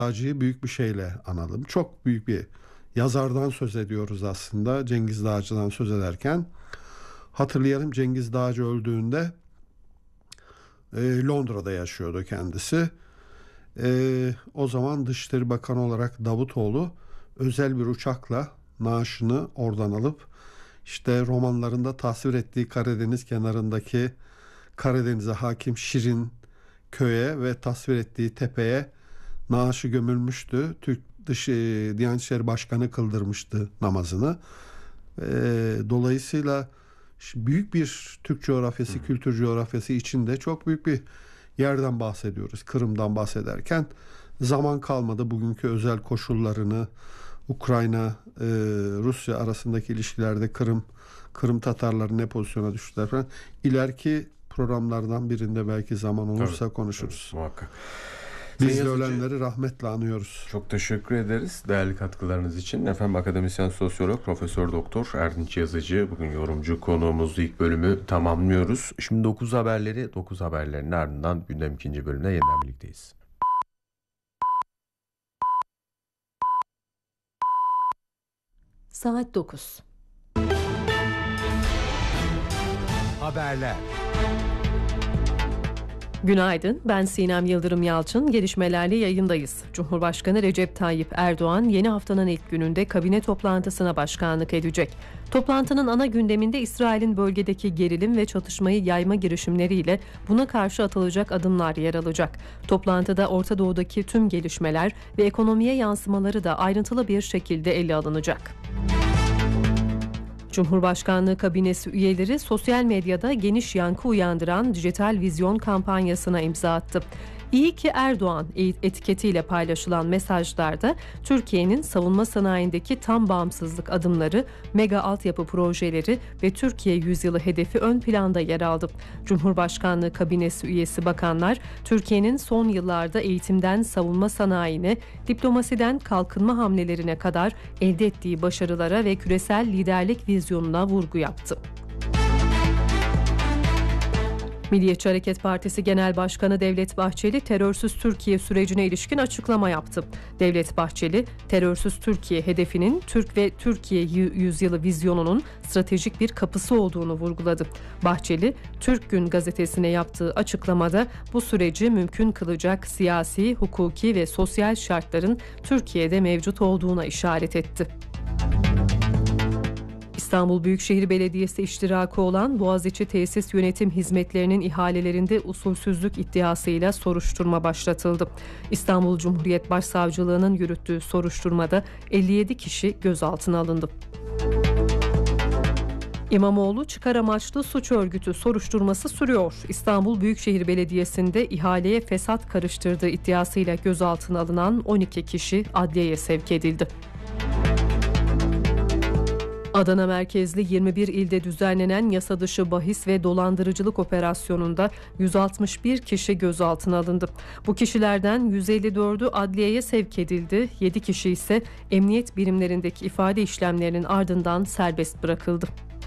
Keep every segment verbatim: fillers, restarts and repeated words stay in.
Dağcı'yı büyük bir şeyle analım. Çok büyük bir yazardan söz ediyoruz aslında Cengiz Dağcı'dan söz ederken. Hatırlayalım, Cengiz Dağcı öldüğünde e, Londra'da yaşıyordu kendisi. E, o zaman Dışişleri Bakanı olarak Davutoğlu özel bir uçakla naaşını oradan alıp işte romanlarında tasvir ettiği Karadeniz kenarındaki Karadeniz'e hakim Şirin köye ve tasvir ettiği tepeye naaşı gömülmüştü. Türk dışı Diyanet İşleri Başkanı kıldırmıştı namazını. E, dolayısıyla büyük bir Türk coğrafyası, hmm. kültür coğrafyası içinde çok büyük bir yerden bahsediyoruz. Kırım'dan bahsederken zaman kalmadı. Bugünkü özel koşullarını, Ukrayna, e, Rusya arasındaki ilişkilerde Kırım, Kırım Tatarları ne pozisyona düştüler falan. İleriki programlardan birinde belki zaman olursa tabii, konuşuruz. Tabii, muhakkak. Biz de ölenleri rahmetle anıyoruz. Çok teşekkür ederiz değerli katkılarınız için. Efendim, akademisyen sosyolog Profesör Doktor Erdinç Yazıcı bugün yorumcu konuğumuzdu. İlk bölümü tamamlıyoruz. Şimdi dokuz haberleri, dokuz haberlerin ardından gündem ikinci bölümde yeniden birlikteyiz. Saat dokuz. Haberler. Günaydın, ben Sinem Yıldırım Yalçın. Gelişmelerle yayındayız. Cumhurbaşkanı Recep Tayyip Erdoğan yeni haftanın ilk gününde kabine toplantısına başkanlık edecek. Toplantının ana gündeminde İsrail'in bölgedeki gerilim ve çatışmayı yayma girişimleriyle buna karşı atılacak adımlar yer alacak. Toplantıda Orta Doğu'daki tüm gelişmeler ve ekonomiye yansımaları da ayrıntılı bir şekilde ele alınacak. Cumhurbaşkanlığı kabinesi üyeleri sosyal medyada geniş yankı uyandıran dijital vizyon kampanyasına imza attı. İyi ki Erdoğan etiketiyle paylaşılan mesajlarda Türkiye'nin savunma sanayindeki tam bağımsızlık adımları, mega altyapı projeleri ve Türkiye yüzyılı hedefi ön planda yer aldı. Cumhurbaşkanlığı kabinesi üyesi bakanlar, Türkiye'nin son yıllarda eğitimden savunma sanayine, diplomasiden kalkınma hamlelerine kadar elde ettiği başarılara ve küresel liderlik vizyonuna vurgu yaptı. Milliyetçi Hareket Partisi Genel Başkanı Devlet Bahçeli, terörsüz Türkiye sürecine ilişkin açıklama yaptı. Devlet Bahçeli, terörsüz Türkiye hedefinin Türk ve Türkiye yüzyılı vizyonunun stratejik bir kapısı olduğunu vurguladı. Bahçeli, Türk Gün gazetesine yaptığı açıklamada bu süreci mümkün kılacak siyasi, hukuki ve sosyal şartların Türkiye'de mevcut olduğuna işaret etti. İstanbul Büyükşehir Belediyesi iştirakı olan Boğaziçi Tesis Yönetim Hizmetlerinin ihalelerinde usulsüzlük iddiasıyla soruşturma başlatıldı. İstanbul Cumhuriyet Başsavcılığı'nın yürüttüğü soruşturmada elli yedi kişi gözaltına alındı. İmamoğlu çıkar amaçlı suç örgütü soruşturması sürüyor. İstanbul Büyükşehir Belediyesi'nde ihaleye fesat karıştırdığı iddiasıyla gözaltına alınan on iki kişi adliyeye sevk edildi. Adana merkezli yirmi bir ilde düzenlenen yasa dışı bahis ve dolandırıcılık operasyonunda yüz altmış bir kişi gözaltına alındı. Bu kişilerden yüz elli dördü adliyeye sevk edildi, yedi kişi ise emniyet birimlerindeki ifade işlemlerinin ardından serbest bırakıldı.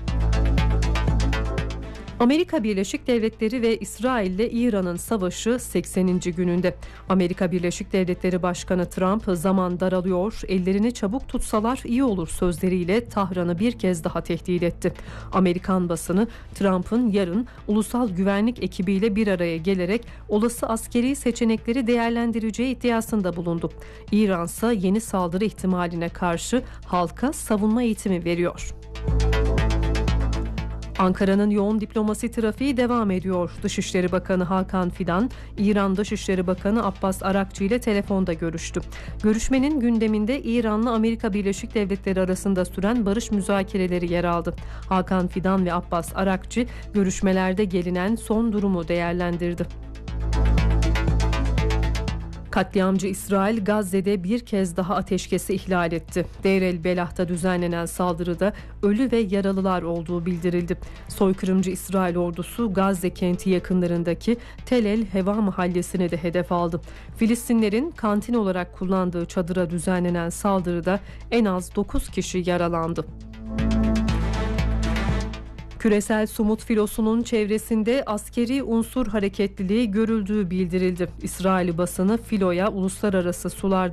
Amerika Birleşik Devletleri ve İsrail ile İran'ın savaşı sekseninci gününde. Amerika Birleşik Devletleri Başkanı Trump, zaman daralıyor, ellerini çabuk tutsalar iyi olur sözleriyle Tahran'ı bir kez daha tehdit etti. Amerikan basını Trump'ın yarın ulusal güvenlik ekibiyle bir araya gelerek olası askeri seçenekleri değerlendireceği iddiasında bulundu. İran ise yeni saldırı ihtimaline karşı halka savunma eğitimi veriyor. Ankara'nın yoğun diplomasi trafiği devam ediyor. Dışişleri Bakanı Hakan Fidan, İran Dışişleri Bakanı Abbas Arakçı ile telefonda görüştü. Görüşmenin gündeminde İran'la Amerika Birleşik Devletleri arasında süren barış müzakereleri yer aldı. Hakan Fidan ve Abbas Arakçı görüşmelerde gelinen son durumu değerlendirdi. Katliamcı İsrail, Gazze'de bir kez daha ateşkesi ihlal etti. Deir el-Belah'ta düzenlenen saldırıda ölü ve yaralılar olduğu bildirildi. Soykırımcı İsrail ordusu Gazze kenti yakınlarındaki Tel El Heva mahallesini de hedef aldı. Filistinlerin kantin olarak kullandığı çadıra düzenlenen saldırıda en az dokuz kişi yaralandı. Küresel somut filosunun çevresinde askeri unsur hareketliliği görüldüğü bildirildi. İsrail basını filoya uluslararası sularda